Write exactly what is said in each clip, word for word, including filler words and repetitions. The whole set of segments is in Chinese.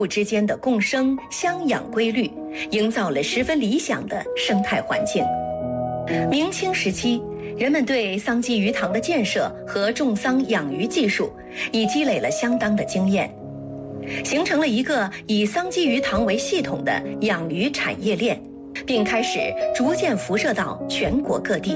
物之间的共生相养规律，营造了十分理想的生态环境。明清时期，人们对桑基鱼塘的建设和种桑养鱼技术已积累了相当的经验，形成了一个以桑基鱼塘为系统的养鱼产业链，并开始逐渐辐射到全国各地。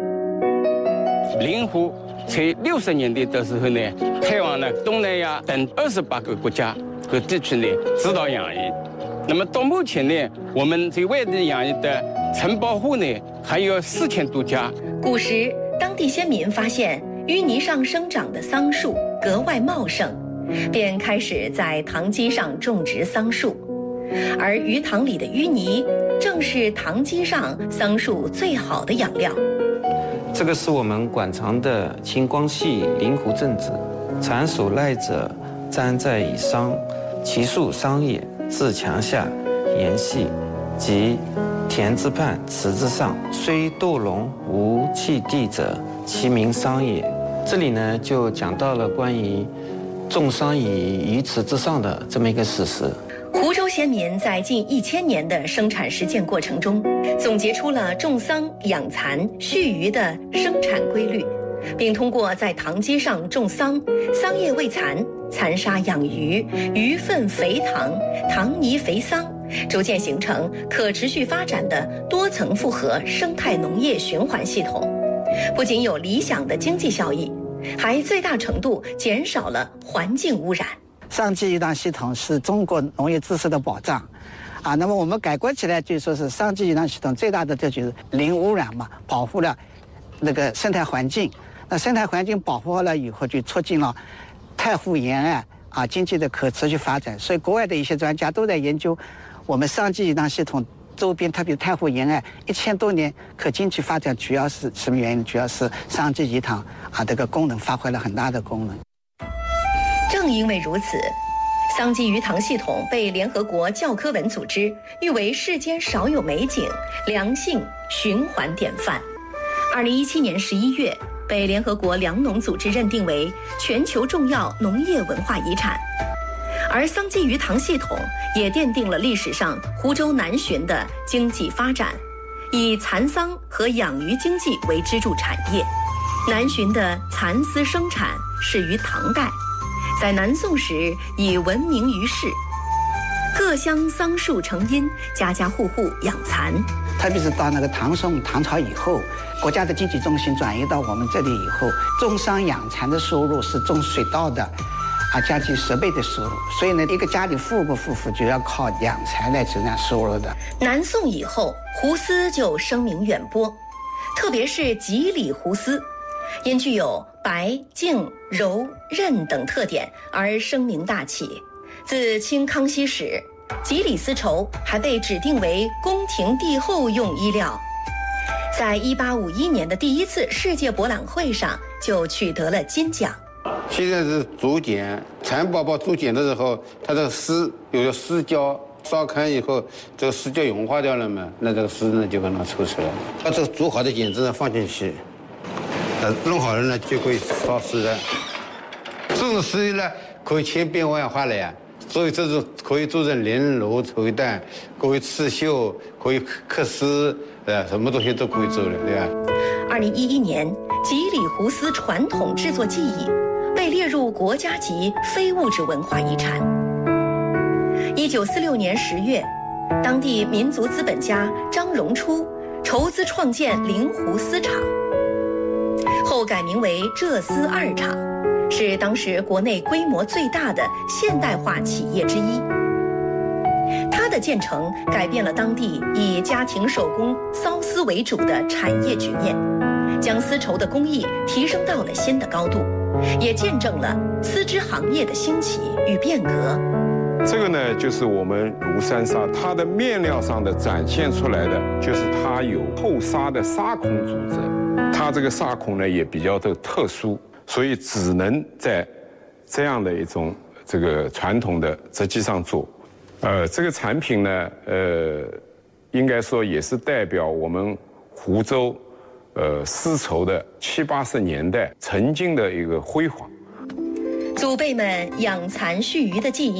灵湖在六十年代的时候呢，开往了东南亚等二十八个国家和地区呢指导养鱼。那么到目前呢，我们在外地养鱼的承包户呢还有四千多家。 古时，当地先民发现淤泥上生长的桑树格外茂盛，便开始在塘基上种植桑树，而鱼塘里的淤泥正是塘基上桑树最好的养料。 这个是我们馆藏的青光系灵湖正子，蚕属赖者粘在以桑，其树桑叶自墙下沿系及田之畔池之上，虽堕龙无气地者，其名桑也。这里呢就讲到了关于种桑以鱼池之上的这么一个史实。 湖州先民在近一千年的生产实践过程中，总结出了种桑、养蚕、蓄鱼的生产规律，并通过在塘基上种桑，桑叶喂蚕，蚕沙养鱼，鱼粪肥塘，塘泥肥桑，逐渐形成可持续发展的多层复合生态农业循环系统。不仅有理想的经济效益，还最大程度减少了环境污染。 桑基鱼塘系统是中国农业知识的保障，啊，那么我们概括起来就说是桑基鱼塘系统最大的特就是零污染嘛，保护了那个生态环境。那生态环境保护好了以后，就促进了太湖沿岸啊经济的可持续发展。所以国外的一些专家都在研究我们桑基鱼塘系统周边，特别太湖沿岸一千多年可经济发展，主要是什么原因？主要是桑基鱼塘啊这个功能发挥了很大的功能。 正因为如此，桑基鱼塘系统被联合国教科文组织誉为世间少有美景、良性循环典范。二零一七年十一月，被联合国粮农组织认定为全球重要农业文化遗产。而桑基鱼塘系统也奠定了历史上湖州南浔的经济发展，以蚕桑和养鱼经济为支柱产业。南浔的蚕丝生产始于唐代，在南宋时已闻名于世，各乡桑树成荫，家家户户养蚕。 特别是到那个唐宋唐朝以后，国家的经济中心转移到我们这里以后，种桑养蚕的收入是种水稻的啊将近十倍的收入。所以呢，一个家里富不富富，就要靠养蚕来增加收入的。 南宋以后，湖丝就声名远播，特别是吉里湖丝，因具有白、净、柔、韧等特点而声名大起。自清康熙时，吉里丝绸还被指定为宫廷帝后用衣料，在一八五一年的第一次世界博览会上就取得了金奖。 现在是竹简，蚕宝宝竹简的时候，它的丝有了丝胶，烧开以后，这个丝胶融化掉了嘛，那这个丝呢就可能抽出来。把这个煮好的剪子呢放进去，呃，弄好了呢就可以烧丝的。这种丝呢可以千变万化了呀。所以这是可以做成绫罗绸缎，可以刺绣，可以刻丝，呃，什么东西都可以做的，对吧？ 二零一一年，吉里湖丝传统制作技艺被列入国家级非物质文化遗产。一九四六年十月，当地民族资本家张荣初筹资创建灵湖丝厂，后改名为浙丝二厂。是当时国内规模最大的现代化企业之一。它的建成改变了当地以家庭手工缫丝为主的产业局面，将丝绸的工艺提升到了新的高度，也见证了丝织行业的兴起与变革。 这个呢，就是我们芦山纱，它的面料上的展现出来的，就是它有后纱的纱孔组织，它这个纱孔呢也比较的特殊。所以只能在这样的一种这个传统的织机上做，呃，这个产品呢，呃，应该说也是代表我们湖州，呃，丝绸的七八十年代曾经的一个辉煌。 祖辈们养蚕蓄鱼的技艺，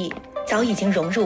早已经融入